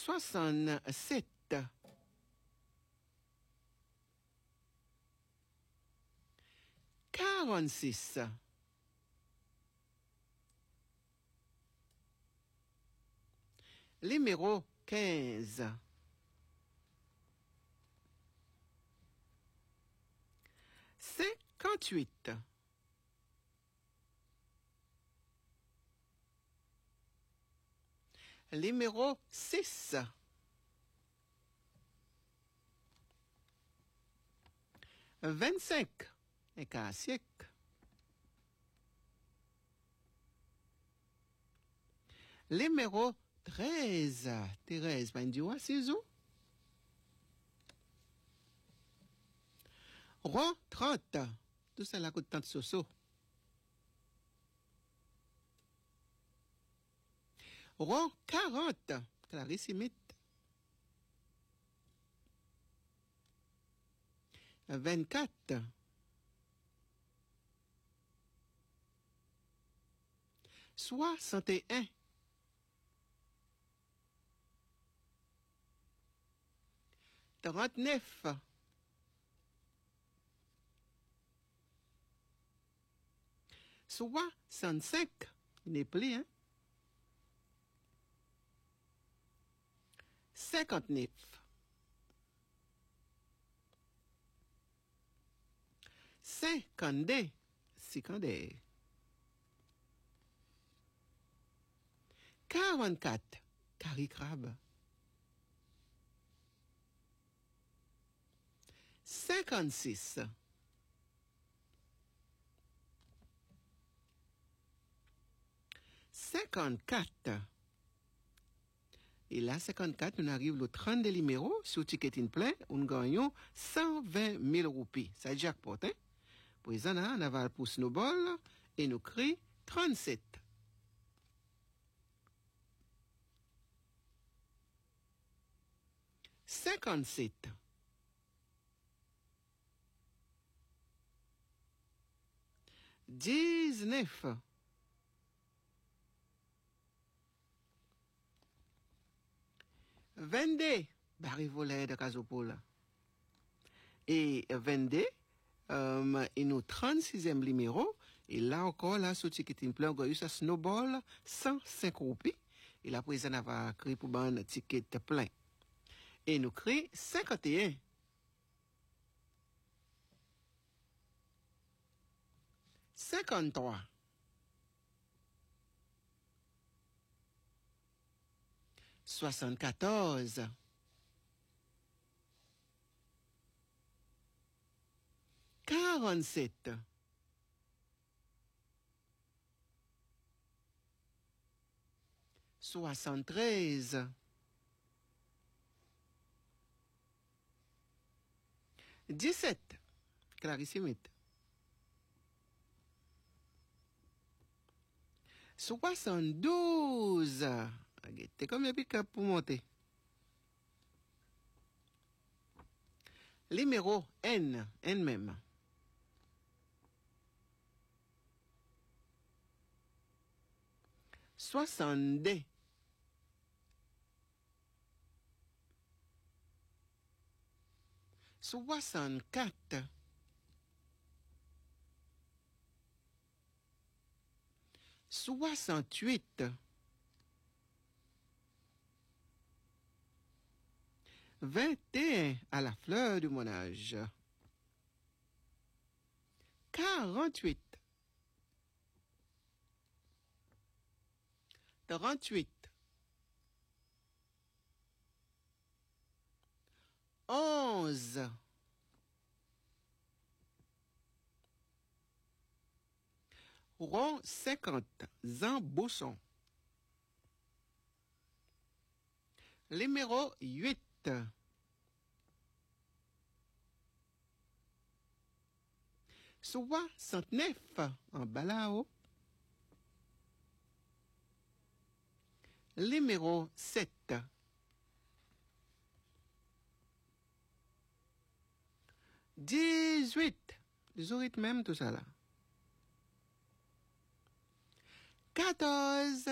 67. Quarante-six. Numéro 15. Cinquante-huit. Numéro 6. Vingt-cinq. Et qu'un siècle. Numéro 13. Thérèse, ben dis c'est où? Rond 30. Tout ça là coûte tant de soso. Rond 40. Clarisse imite. 24. 61. 39. 65. Il n'est plus, hein? 59. 52. 52. 44. Carrie Crabe. 56. 54. Et là, 54, nous arrivons au 30 des numéros, sur ticketing plein, nous gagnons 120 000 roupies. C'est jackpot, hein? Pour les années, on avale pour Snowball, et nous crie 37. 57. 19. 22. Barry Volet de Casopola. Et 22, et nous 36e numéro. Et là encore, là, sur ticketing plein, on a eu ça Snowball, 105 roupies. Et la présidente va créer pour un ticket plein. Et nous créons 51. 53. 74. 47. 73. 17. Clarissime. 72. T'es combien de pick-up pour monter? Numéro N. N même. 62. 64. 68. 21 à la fleur du mon âge. 48. 38. 11. 50. Jean Bosson. Numéro 8. 69 en bas là-haut. Numéro 7. 18. Les rythmes même tout ça là. 14.